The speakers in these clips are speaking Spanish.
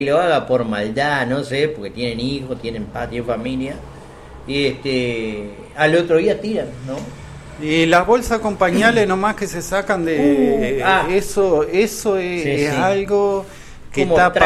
lo haga por maldad, no sé, porque tienen hijos, tienen familia, al otro día tiran, ¿no? Y las bolsas con pañales nomás que se sacan de eso es algo que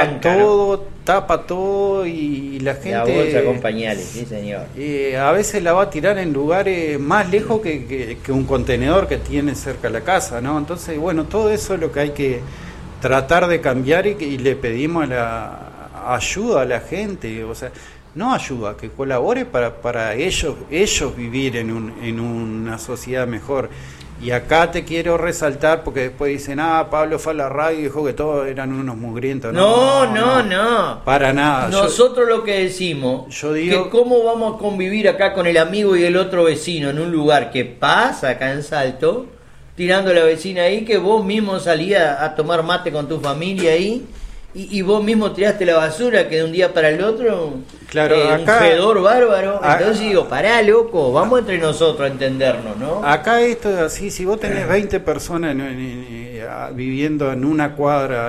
tapa todo y la gente... La bolsa con pañales, sí señor. A veces la va a tirar en lugares más lejos que un contenedor que tiene cerca de la casa, ¿no? Entonces, bueno, todo eso es lo que hay que tratar de cambiar y le pedimos la ayuda a la gente, o sea, no ayuda, que colabore para ellos vivir en una sociedad mejor. Y acá te quiero resaltar, porque después dicen, Pablo fue a la radio y dijo que todos eran unos mugrientos. No. Para nada. Nosotros lo que decimos, yo digo, que cómo vamos a convivir acá con el amigo y el otro vecino en un lugar que pasa acá en Salto, tirando a la vecina ahí, que vos mismo salías a tomar mate con tu familia ahí, y vos mismo tiraste la basura, que de un día para el otro, claro, un fedor bárbaro. Entonces digo, pará, loco, vamos entre nosotros a entendernos, ¿no? Acá esto es así, si vos tenés 20 personas viviendo en una cuadra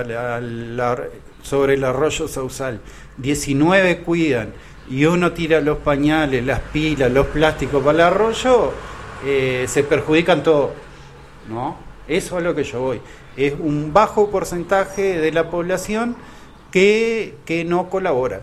sobre el arroyo Sausal, 19 cuidan, y uno tira los pañales, las pilas, los plásticos para el arroyo, se perjudican todos, ¿no? Eso es a lo que yo voy. Es un bajo porcentaje de la población que no colabora.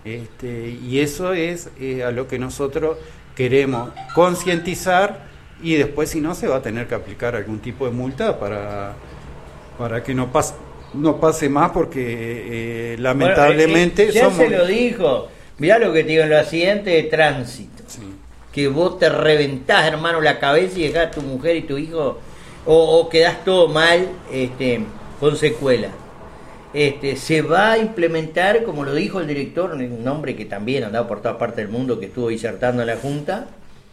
Y eso es a lo que nosotros queremos concientizar, y después, si no, se va a tener que aplicar algún tipo de multa para que no pase más, porque lamentablemente bueno, ya se lo dijo. Mirá lo que te digo en los accidentes de tránsito. Sí. Que vos te reventás, hermano, la cabeza y dejás a tu mujer y tu hijo, o quedás todo mal, con secuelas. Se va a implementar, como lo dijo el director, un hombre que también andaba por todas partes del mundo, que estuvo disertando en la Junta,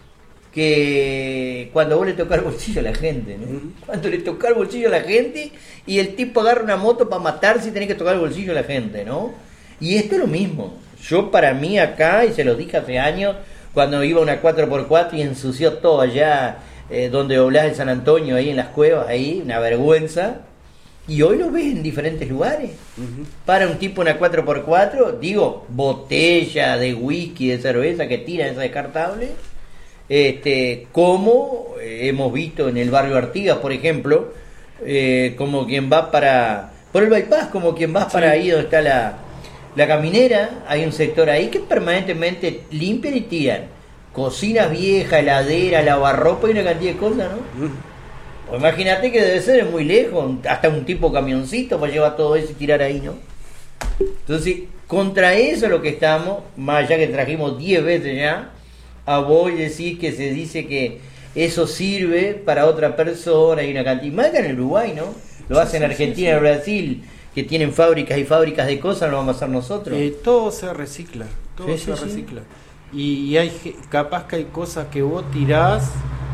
que cuando vos le tocás el bolsillo a la gente, ¿no? Cuando le tocás el bolsillo a la gente y el tipo agarra una moto para matarse y tenés que tocar el bolsillo a la gente, ¿no? Y esto es lo mismo. Yo, para mí acá, y se lo dije hace años, cuando iba una 4x4 y ensució todo allá, donde doblás el San Antonio, ahí en las cuevas, ahí, una vergüenza. Y hoy lo ves en diferentes lugares. Para un tipo una 4x4, digo, botella de whisky, de cerveza que tiran, esa descartable, como hemos visto en el barrio Artigas, por ejemplo, como quien va por el bypass, como quien va para ahí donde está la caminera, hay un sector ahí que permanentemente limpian y tiran cocinas viejas, heladera, lavarropa y una cantidad de cosas, ¿no? Pues imagínate que debe ser muy lejos, hasta un tipo camioncito para llevar todo eso y tirar ahí, ¿no? Entonces, contra eso es lo que estamos, más allá que trajimos 10 veces ya, a vos decís que se dice que eso sirve para otra persona y una cantidad, más que en el Uruguay, ¿no? Lo hacen en Argentina, en Brasil, que tienen fábricas y fábricas de cosas, lo vamos a hacer nosotros. Todo se recicla, se recicla. Y hay capaz que hay cosas que vos tirás,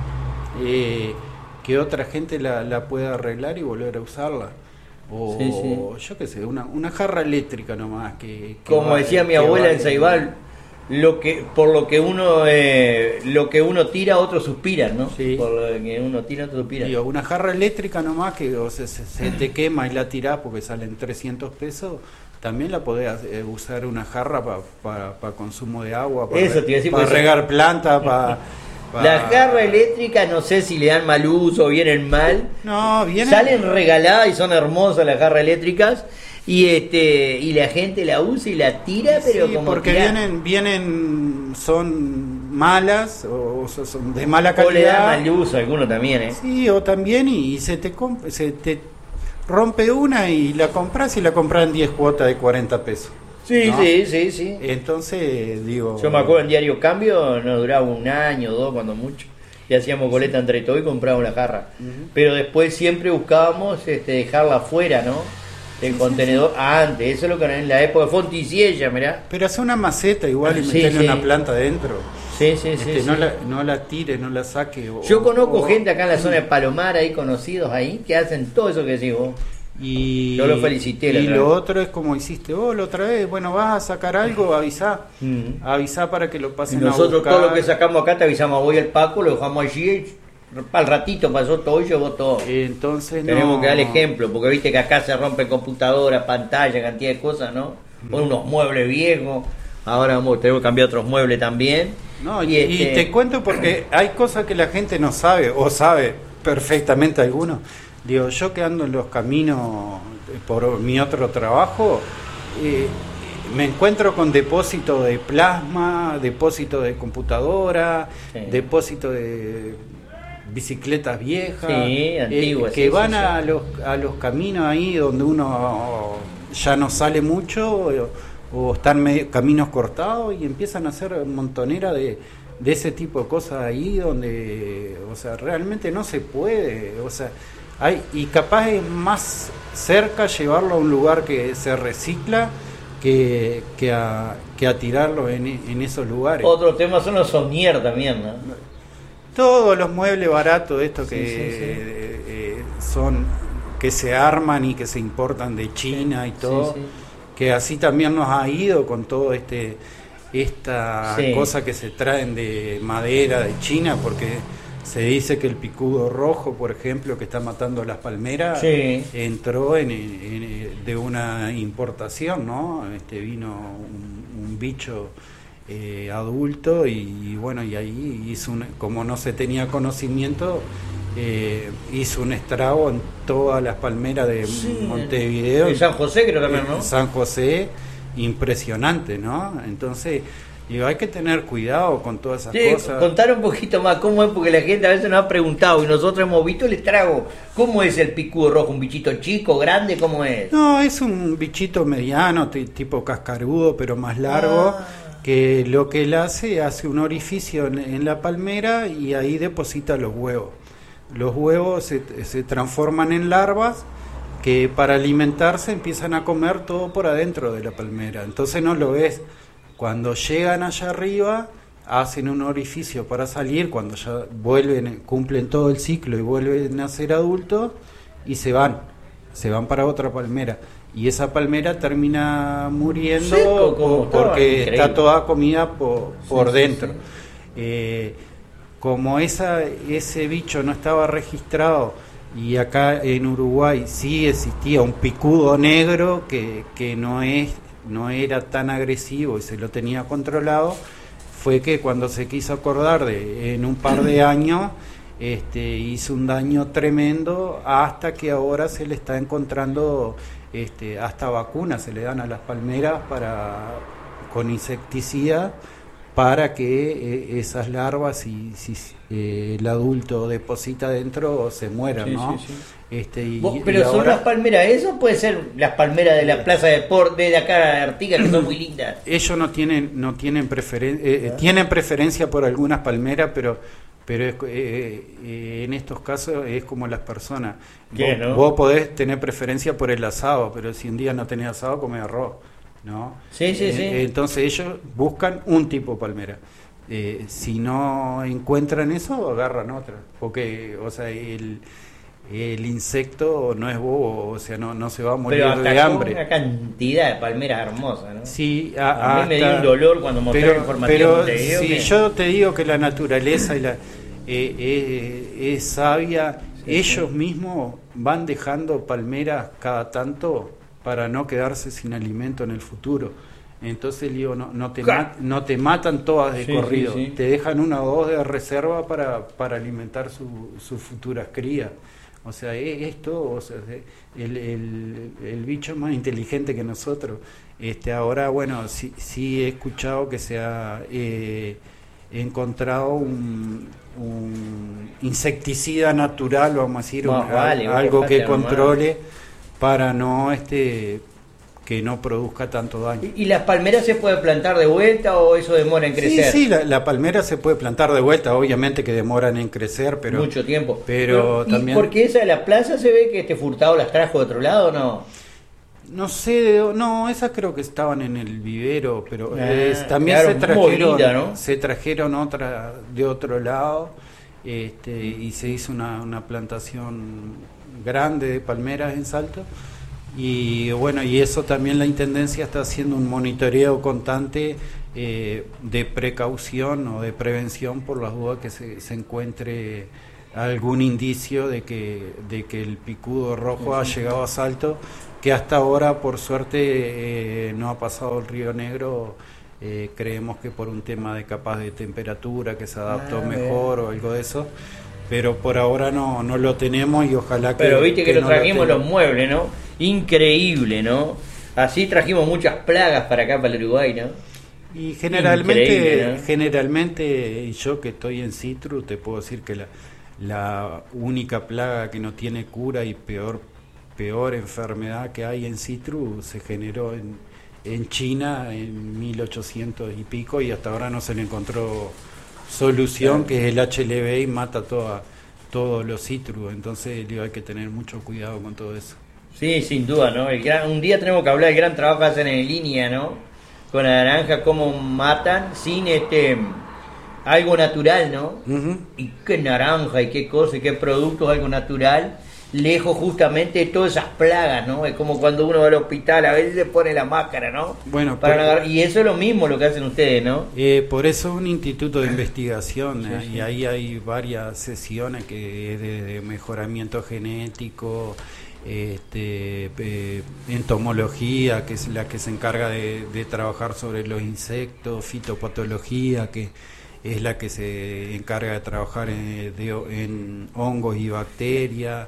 que otra gente la puede arreglar y volver a usarla. O yo qué sé, una jarra eléctrica nomás. Como decía mi abuela en Ceibal, por lo que uno tira, otros suspiran, ¿no? Sí. Por lo que uno tira, otros suspiran. Digo, una jarra eléctrica nomás que se te quema y la tirás porque salen 300 pesos. También la podés usar una jarra para consumo de agua, para regar plantas, La jarra eléctrica, no sé si le dan mal uso o vienen mal. No, salen regaladas y son hermosas las jarras eléctricas, y la gente la usa y la tira, pero sí, como porque son malas o son de mala calidad. O le dan mal uso a alguno también, Sí, o también y se te rompe una y la compras en 10 cuotas de 40 pesos. Sí, ¿no? Sí. Entonces, digo... Yo me acuerdo en Diario Cambio, nos duraba un año o 2 cuando mucho, y hacíamos coleta entre todos y comprábamos la jarra. Pero después siempre buscábamos dejarla afuera, ¿no? El contenedor antes, eso es lo que en la época de Fonticiella, mirá. Pero hace una maceta igual y meterle una planta dentro. Sí. No la tire, no la saque. Yo conozco gente acá en la zona de Palomar, ahí conocidos ahí, que hacen todo eso que decís vos. Yo lo felicité. Y lo otro es como hiciste vos la otra vez. Bueno, vas a sacar algo, avisá. Avisá para que lo pasen a buscar. Nosotros todo lo que sacamos acá te avisamos, voy al Paco, lo dejamos allí. Al ratito pasó todo y llevó todo. Entonces tenemos que dar ejemplo, porque viste que acá se rompe computadora, pantalla, cantidad de cosas, ¿no? Ponen unos muebles viejos, ahora tenemos que cambiar otros muebles también. No, y te cuento porque hay cosas que la gente no sabe, o sabe perfectamente algunos. Digo, yo que ando en los caminos por mi otro trabajo, me encuentro con depósito de plasma, depósito de computadora, depósito de bicicletas viejas, antiguas, que van a los caminos ahí donde uno ya no sale mucho, o están caminos cortados, y empiezan a hacer montonera de ese tipo de cosas ahí donde, o sea, realmente no se puede, o sea, y capaz es más cerca llevarlo a un lugar que se recicla que a tirarlo en esos lugares. Otro tema son los somier también, ¿no? Todos los muebles baratos, estos son, que se arman y que se importan de China y todo, que así también nos ha ido con todo esta cosa que se traen de madera de China, porque se dice que el picudo rojo, por ejemplo, que está matando las palmeras, entró de una importación, ¿no? Vino un bicho adulto, y bueno, y ahí hizo como no se tenía conocimiento, hizo un estrago en todas las palmeras de Montevideo. En San José creo también, ¿no? San José, impresionante, ¿no? Entonces, digo, hay que tener cuidado con todas esas cosas. Contar un poquito más cómo es, porque la gente a veces nos ha preguntado y nosotros hemos visto el estrago. ¿Cómo es el picudo rojo? ¿Un bichito chico, grande? ¿Cómo es? No, es un bichito mediano, tipo cascarudo, pero más largo, que lo que él hace un orificio en la palmera, y ahí deposita los huevos. Los huevos se transforman en larvas que para alimentarse empiezan a comer todo por adentro de la palmera. Entonces no lo ves. Cuando llegan allá arriba, hacen un orificio para salir, cuando ya cumplen todo el ciclo y vuelven a ser adultos, y se van para otra palmera. Y esa palmera termina muriendo porque está toda comida por dentro. Como ese bicho no estaba registrado, y acá en Uruguay sí existía un picudo negro que no era tan agresivo y se lo tenía controlado, fue que cuando se quiso acordar en un par de años, hizo un daño tremendo, hasta que ahora se le está encontrando hasta vacunas se le dan a las palmeras con insecticida, para que esas larvas, si el adulto deposita dentro, se mueran, ¿no? Pero son las palmeras, ¿eso puede ser las palmeras de la Plaza de Deporte de acá de Artigas, que son muy lindas? Ellos no tienen preferencia, tienen preferencia por algunas palmeras, pero en estos casos es como las personas. Vos podés tener preferencia por el asado, pero si un día no tenés asado, comés arroz, ¿no? Entonces ellos buscan un tipo de palmera. Si no encuentran eso, agarran otra, porque, o sea, el insecto no es bobo, o sea, no se va a morir de hambre. Una cantidad de palmeras hermosas, ¿no? Sí, a mí me dio un dolor cuando mostré la información. Pero si yo te digo que la naturaleza es sabia, ellos mismos van dejando palmeras cada tanto para no quedarse sin alimento en el futuro. Entonces digo, no te matan todas de corrido, te dejan una o dos de reserva para alimentar sus futuras crías. O sea, esto, o sea, el bicho es más inteligente que nosotros. Ahora, bueno, sí he escuchado que se ha encontrado un insecticida natural, vamos a decir, algo que controle para que no produzca tanto daño. ¿Y las palmeras se pueden plantar de vuelta o eso demora en crecer? Sí, la palmera se puede plantar de vuelta, obviamente que demoran en crecer, pero mucho tiempo. Pero también, porque esa de la plaza se ve que Furtado las trajo de otro lado, ¿no? No sé, esas creo que estaban en el vivero, pero también se trajeron otra de otro lado, y se hizo una plantación grande de palmeras en Salto. Y bueno, y eso también la Intendencia está haciendo un monitoreo constante de precaución o de prevención, por las dudas que se encuentre algún indicio de que el picudo rojo ha llegado a Salto, que hasta ahora, por suerte, no ha pasado el Río Negro. Creemos que por un tema de capaz de temperatura, que se adaptó mejor o algo de eso, pero por ahora no lo tenemos y ojalá que... Pero viste que lo no trajimos lo los muebles, ¿no? Increíble, ¿no? Así trajimos muchas plagas para acá, para el Uruguay, ¿no? Y Increíble, ¿no? generalmente, y yo que estoy en Citrus, te puedo decir que la única plaga que no tiene cura y peor enfermedad que hay en Citrus se generó en China en 1800 y pico, y hasta ahora no se le encontró solución, que es el HLV, y mata todos los citrus. Entonces digo, hay que tener mucho cuidado con todo eso. Sí, sin duda, ¿no? Un día tenemos que hablar del gran trabajo que hacen en línea, ¿no? Con la naranja, cómo matan sin algo natural, ¿no? Uh-huh. Y qué naranja y qué cosa y qué productos, algo natural, lejos justamente de todas esas plagas, ¿no? Es como cuando uno va al hospital, a veces se pone la máscara, ¿no? Bueno, y eso es lo mismo lo que hacen ustedes, ¿no? Por eso un instituto de investigación, sí. Y ahí hay varias sesiones que es de mejoramiento genético, entomología, que es la que se encarga de trabajar sobre los insectos, fitopatología, que es la que se encarga de trabajar en hongos y bacterias,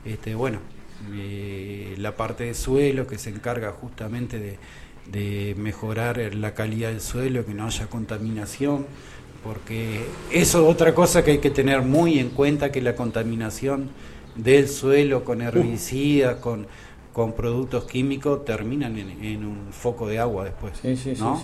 la parte de suelo, que se encarga justamente de mejorar la calidad del suelo, que no haya contaminación, porque eso es otra cosa que hay que tener muy en cuenta, que la contaminación del suelo con herbicidas, con productos químicos, terminan en un foco de agua después, ¿no?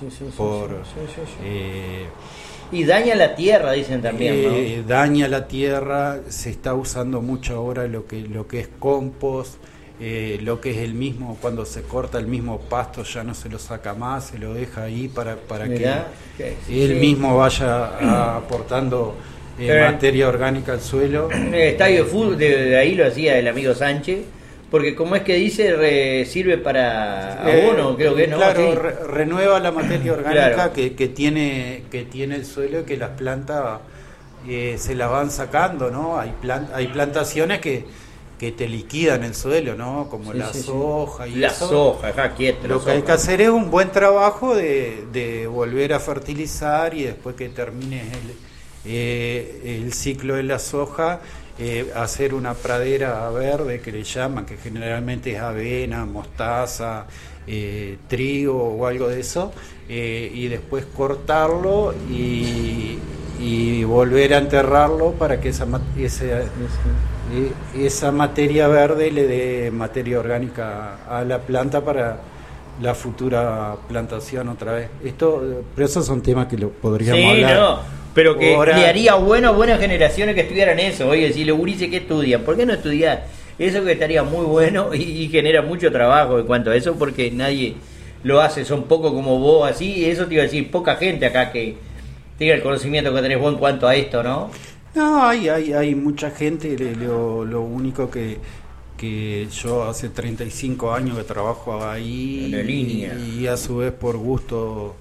Y daña la tierra, dicen también, ¿no? Daña la tierra. Se está usando mucho ahora lo que es compost, lo que es el mismo, cuando se corta el mismo pasto ya no se lo saca más, se lo deja ahí para que él mismo vaya aportando materia orgánica al suelo. El estadio de fútbol de ahí lo hacía el amigo Sánchez, porque como es que dice, sirve para abono, creo que no. Claro, sí. Renueva la materia orgánica, claro, que tiene el suelo, y que las plantas se la van sacando, ¿no? Hay plantaciones que te liquidan el suelo, ¿no? Como la soja y la eso. Soja, acá quieto. Lo que hay que hacer es un buen trabajo de volver a fertilizar, y después que termine el ciclo de la soja, hacer una pradera verde, que le llaman, que generalmente es avena, mostaza, trigo o algo de eso, y después cortarlo y volver a enterrarlo para que esa materia verde le dé materia orgánica a la planta para la futura plantación otra vez. Pero esos son temas que lo podríamos hablar. No. Pero que le haría bueno a buenas generaciones que estudiaran eso. Oye, si los gurises que estudian, ¿por qué no estudiar? Eso que estaría muy bueno y genera mucho trabajo en cuanto a eso, porque nadie lo hace, son pocos como vos, así. Eso te iba a decir, poca gente acá que tenga el conocimiento que tenés vos en cuanto a esto, ¿no? No, hay mucha gente. Lo único que yo hace 35 años que trabajo ahí, en la línea, y a su vez por gusto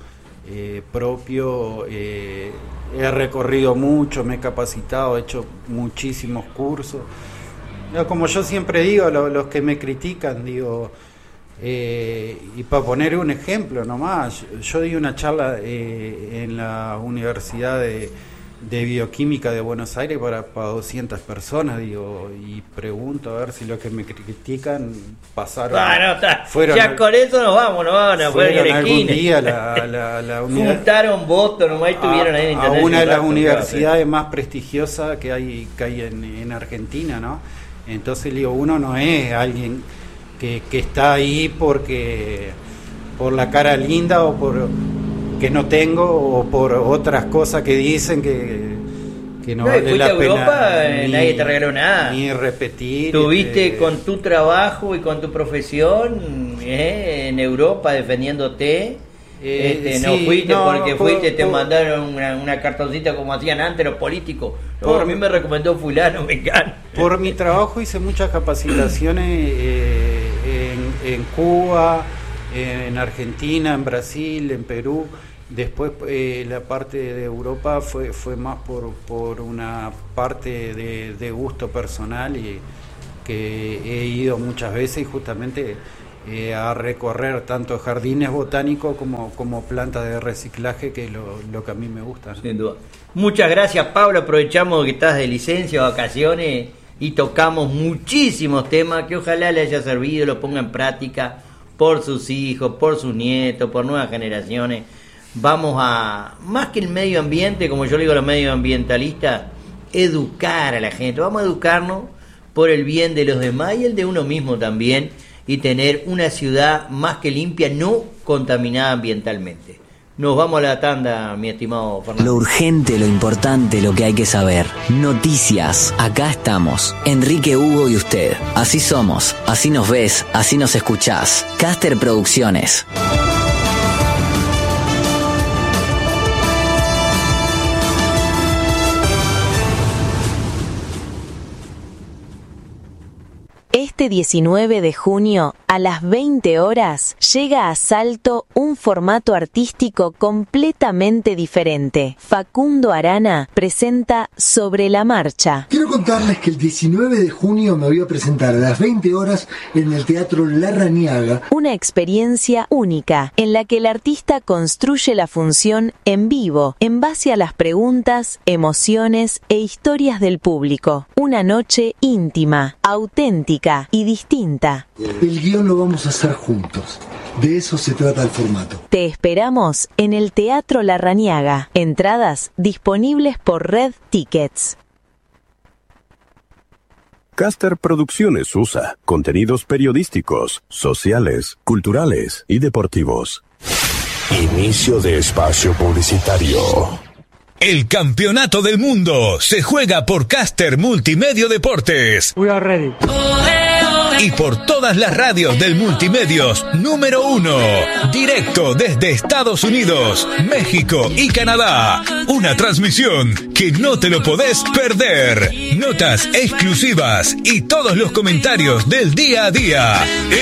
propio, he recorrido mucho, me he capacitado, he hecho muchísimos cursos. Como yo siempre digo, los que me critican, digo, y para poner un ejemplo nomás, yo di una charla en la Universidad de Bioquímica de Buenos Aires para 200 personas, digo, y pregunto a ver si los que me critican pasaron. Fueron ya con eso nos vamos a poner en algún día la juntaron votos nomás y estuvieron ahí en a una de las universidades más prestigiosas que hay en Argentina, ¿no? Entonces digo, uno no es alguien que está ahí por la cara linda, o por que no tengo, o por otras cosas que dicen que no vale la pena. Europa, nadie te regaló nada. Ni repetir. Tuviste con tu trabajo y con tu profesión en Europa defendiéndote. No fuiste porque fuiste, te mandaron una cartoncita como hacían antes los políticos. A mí me recomendó fulano, me encanta. Por mi trabajo hice muchas capacitaciones en Cuba, en Argentina, en Brasil, en Perú. Después la parte de Europa fue más por una parte de gusto personal, y que he ido muchas veces, y justamente a recorrer tanto jardines botánicos como plantas de reciclaje, que es lo que a mí me gusta, ¿no? Sin duda. Muchas gracias, Pablo. Aprovechamos que estás de licencia, vacaciones, y tocamos muchísimos temas que ojalá le haya servido, lo ponga en práctica por sus hijos, por sus nietos, por nuevas generaciones. Vamos a, más que el medio ambiente, como yo le digo a los medioambientalistas, educar a la gente. Vamos a educarnos por el bien de los demás y el de uno mismo también, y tener una ciudad más que limpia, no contaminada ambientalmente. Nos vamos a la tanda, mi estimado Fernando. Lo urgente, lo importante, lo que hay que saber. Noticias. Acá estamos. Enrique, Hugo y usted. Así somos. Así nos ves. Así nos escuchás. Caster Producciones. Este 19 de junio, a las 20 horas, llega a Salto un formato artístico completamente diferente. Facundo Arana presenta Sobre la Marcha. Quiero contarles que el 19 de junio me voy a presentar a las 20 horas en el Teatro Larrañaga. Una experiencia única, en la que el artista construye la función en vivo, en base a las preguntas, emociones e historias del público. Una noche íntima, auténtica y distinta. El guión lo vamos a hacer juntos. De eso se trata el formato. Te esperamos en el Teatro Larrañaga. Entradas disponibles por Red Tickets. Caster Producciones USA. Contenidos periodísticos, sociales, culturales y deportivos. Inicio de espacio publicitario. El campeonato del mundo se juega por Caster Multimedio Deportes. We are ready. Y por todas las radios del Multimedios número 1, directo desde Estados Unidos, México y Canadá. Una transmisión que no te lo podés perder. Notas exclusivas y todos los comentarios del día a día.